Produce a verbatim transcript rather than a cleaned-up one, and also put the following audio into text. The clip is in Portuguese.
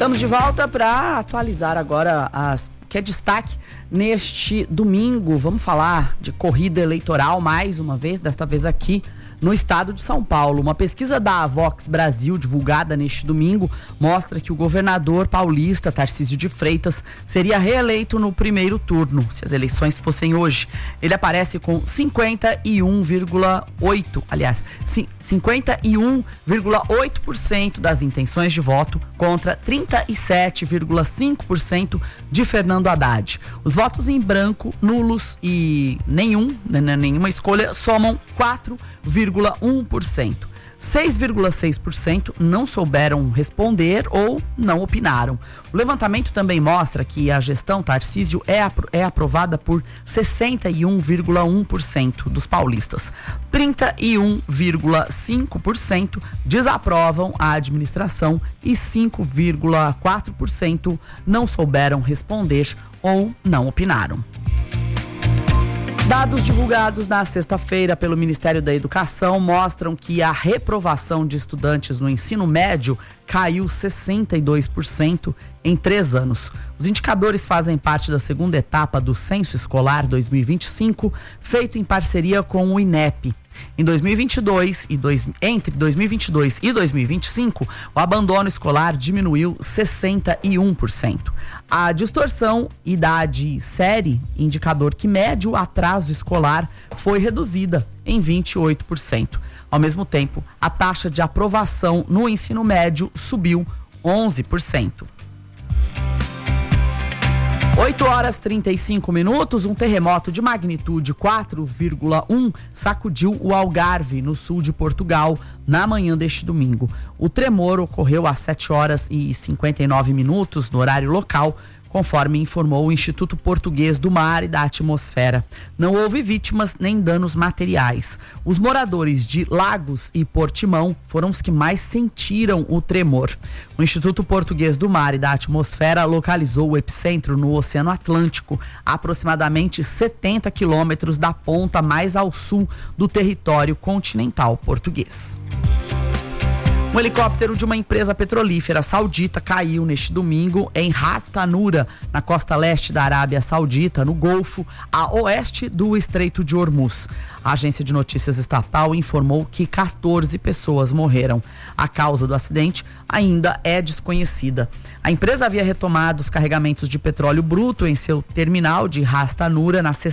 Estamos de volta para atualizar agora as que é destaque neste domingo. Vamos falar de corrida eleitoral mais uma vez, desta vez aqui no estado de São Paulo. Uma pesquisa da Vox Brasil, divulgada neste domingo, mostra que o governador paulista, Tarcísio de Freitas, seria reeleito no primeiro turno, se as eleições fossem hoje. Ele aparece com cinquenta e um vírgula oito por cento, aliás, cinquenta e um vírgula oito por cento das intenções de voto contra trinta e sete vírgula cinco por cento de Fernando Haddad. Os votos em branco, nulos e nenhum, né, nenhuma escolha, somam quatro vírgula um por cento. seis vírgula seis por cento não souberam responder ou não opinaram. O levantamento também mostra que a gestão Tarcísio é, apro- é aprovada por sessenta e um vírgula um por cento dos paulistas. trinta e um vírgula cinco por cento desaprovam a administração e cinco vírgula quatro por cento não souberam responder ou não opinaram. Dados divulgados na sexta-feira pelo Ministério da Educação mostram que a reprovação de estudantes no ensino médio caiu sessenta e dois por cento em três anos. Os indicadores fazem parte da segunda etapa do Censo Escolar dois mil e vinte e cinco, feito em parceria com o INEP. Em dois mil e vinte e dois e dois, entre dois mil e vinte e dois e dois mil e vinte e cinco, o abandono escolar diminuiu sessenta e um por cento. A distorção idade-série, indicador que mede o atraso escolar, foi reduzida em vinte e oito por cento. Ao mesmo tempo, a taxa de aprovação no ensino médio subiu onze por cento. oito horas e trinta e cinco minutos, um terremoto de magnitude quatro vírgula um sacudiu o Algarve, no sul de Portugal, na manhã deste domingo. O tremor ocorreu às sete horas e cinquenta e nove minutos, no horário local, conforme informou o Instituto Português do Mar e da Atmosfera. Não houve vítimas nem danos materiais. Os moradores de Lagos e Portimão foram os que mais sentiram o tremor. O Instituto Português do Mar e da Atmosfera localizou o epicentro no Oceano Atlântico, a aproximadamente setenta quilômetros da ponta mais ao sul do território continental português. Um helicóptero de uma empresa petrolífera saudita caiu neste domingo em Ras Tanura, na costa leste da Arábia Saudita, no Golfo, a oeste do Estreito de Hormuz. A agência de notícias estatal informou que quatorze pessoas morreram. A causa do acidente ainda é desconhecida. A empresa havia retomado os carregamentos de petróleo bruto em seu terminal de Ras Tanura na